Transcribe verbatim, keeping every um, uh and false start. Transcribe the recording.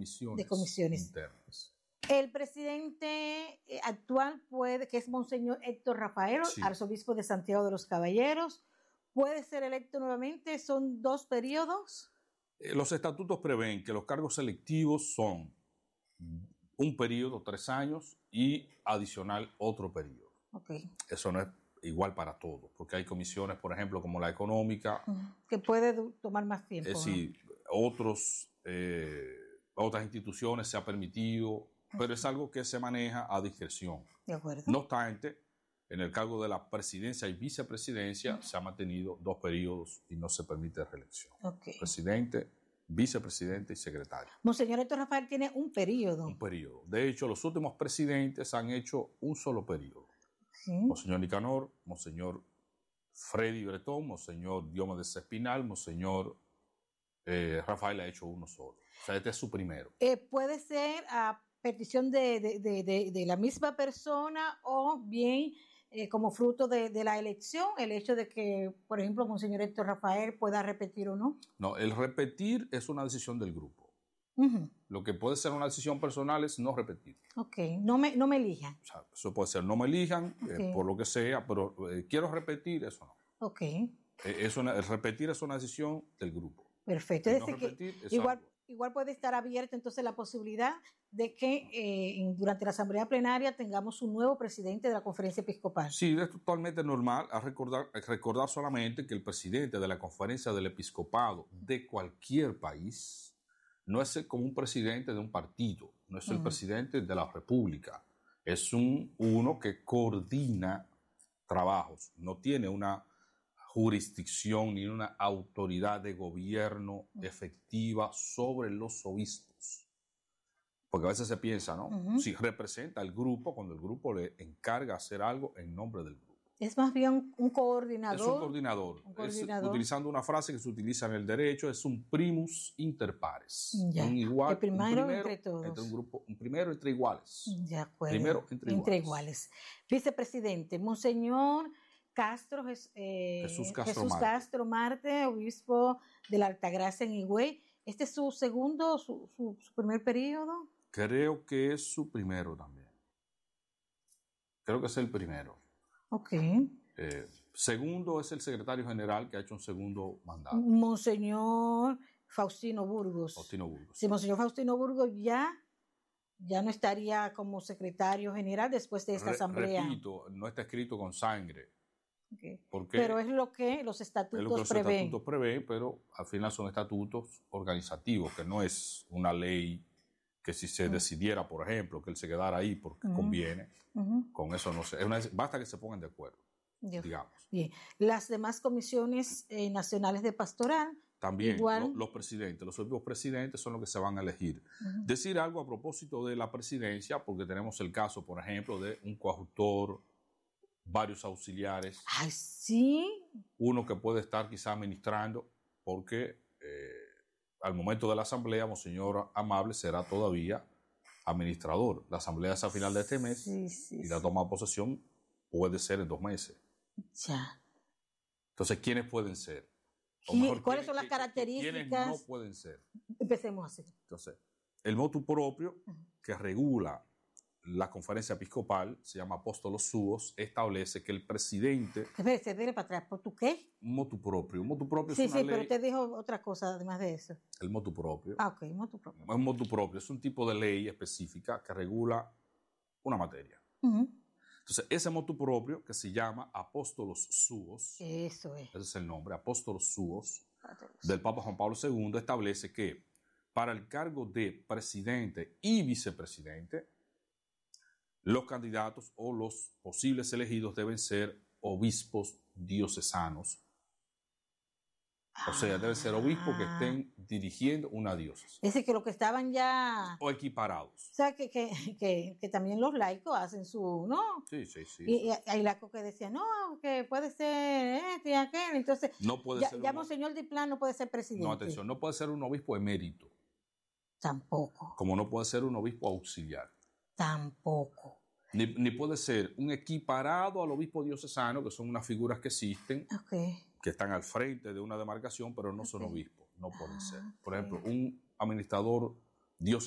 comisiones, de comisiones internas. El presidente actual puede, que es Monseñor Héctor Rafael, sí. arzobispo de Santiago de los Caballeros, ¿puede ser electo nuevamente? ¿Son dos periodos? Eh, los estatutos prevén que los cargos electivos son un periodo, tres años, y adicional otro periodo. Okay. Eso no es igual para todos, porque hay comisiones, por ejemplo, como la económica, que puede tomar más tiempo. Es decir, ¿no? otros, eh, otras instituciones se ha permitido, pero es algo que se maneja a discreción. De acuerdo. No obstante, en el cargo de la presidencia y vicepresidencia uh-huh. se han mantenido dos periodos y no se permite reelección. Okay. Presidente, vicepresidente y secretario. Monseñor Héctor Rafael tiene un periodo. Un periodo. De hecho, los últimos presidentes han hecho un solo periodo. ¿Sí? Monseñor Nicanor, Monseñor Freddy Bretón, Monseñor Diomedes Espinal, Monseñor eh, Rafael ha hecho uno solo. O sea, este es su primero. Eh, puede ser a petición de, de, de, de, de la misma persona o bien eh, como fruto de, de la elección, el hecho de que, por ejemplo, Monseñor Héctor Rafael pueda repetir o no. No, el repetir es una decisión del grupo. Uh-huh. Lo que puede ser una decisión personal es no repetir. Ok, no me, no me elijan. O sea, eso puede ser no me elijan, okay. eh, por lo que sea, pero eh, quiero repetir, eso no. Ok. Eh, es una, el repetir es una decisión del grupo. Perfecto. Es decir, no que igual, igual puede estar abierta entonces la posibilidad de que eh, durante la asamblea plenaria tengamos un nuevo presidente de la conferencia episcopal. Sí, es totalmente normal. A recordar, a recordar solamente que el presidente de la conferencia del episcopado de cualquier país no es como un presidente de un partido, no es el uh-huh. presidente de la república, es un, uno que coordina trabajos, no tiene una jurisdicción ni una autoridad de gobierno uh-huh. efectiva sobre los obispos. Porque a veces se piensa, ¿no? Uh-huh. Si representa al grupo, cuando el grupo le encarga hacer algo en nombre del grupo. Es más bien un coordinador. Es un coordinador. Un coordinador. Es, utilizando una frase que se utiliza en el derecho, es un primus inter pares. Ya. Un igual, el primero, un primero entre todos. Entre un, grupo, un primero entre iguales. De acuerdo. Primero entre, entre iguales. iguales. Vicepresidente, Monseñor Castro, eh, Jesús, Castro, Jesús Marte. Castro Marte, obispo de la Altagracia en Higüey. ¿Este es su segundo, su, su, su primer periodo? Creo que es su primero también. Creo que es el primero. Ok. Eh, segundo es el secretario general que ha hecho un segundo mandato. Monseñor Faustino Burgos. Faustino Burgos. Sí, Monseñor Faustino Burgos ya, ya no estaría como secretario general después de esta Re, asamblea. Repito, no está escrito con sangre. Okay. Porque pero es lo que los estatutos es lo que los prevén. estatutos prevén, pero al final son estatutos organizativos, que no es una ley que si se uh-huh. decidiera, por ejemplo, que él se quedara ahí porque uh-huh. conviene, uh-huh. con eso no sé. Es una, basta que se pongan de acuerdo. Dios. Digamos. Bien. Las demás comisiones eh, nacionales de pastoral. También igual. Lo, los presidentes, los propios presidentes son los que se van a elegir. Uh-huh. Decir algo a propósito de la presidencia, porque tenemos el caso, por ejemplo, de un coadjutor, varios auxiliares. Ay, sí. Uno que puede estar quizá administrando, porque eh, al momento de la asamblea, Monseñor Amable será todavía administrador. La asamblea es a final de este mes sí, sí, y la toma de posesión puede ser en dos meses. Ya. Entonces, ¿quiénes pueden ser? O mejor, ¿cuáles son las características? ¿Quiénes no pueden ser? Empecemos así. Entonces, el motu propio que regula la conferencia episcopal, se llama Apóstolos Suos, establece que el presidente... Espérate, dele para atrás. ¿Por tu qué? Motu propio. Motu propio sí, es una sí, ley... Sí, pero usted dijo otra cosa además de eso. El motu propio. Ah, ok, motu propio. Es un motu propio. Es un tipo de ley específica que regula una materia. Uh-huh. Entonces, ese motu propio, que se llama Apóstolos Suos, eso es. Ese es el nombre, Apóstolos Suos, del Papa Juan Pablo segundo, establece que para el cargo de presidente y vicepresidente, los candidatos o los posibles elegidos deben ser obispos diocesanos. O sea, deben ser obispos que estén dirigiendo una diócesis. Es decir, que los que estaban ya... O equiparados. O sea, que, que, que, que también los laicos hacen su... ¿no? Sí, sí, sí. Y, y hay laicos que decían, no, que puede ser este y aquel. Entonces, no puede ya, ser ya uno, Monseñor Diplán no puede ser presidente. No, atención, no puede ser un obispo emérito. Tampoco. Como no puede ser un obispo auxiliar. Tampoco. Ni, ni puede ser un equiparado al obispo diocesano, que son unas figuras que existen, okay. que están al frente de una demarcación, pero no okay. son obispos, no pueden ah, ser. Por okay. ejemplo, un administrador diocesano